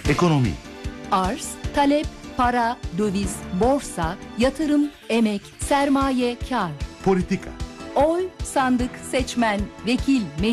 Ekonomi, Arz, talep, para, döviz, borsa, yatırım, emek, sermaye, kar. politika, Oy, sandık, seçmen, vekil,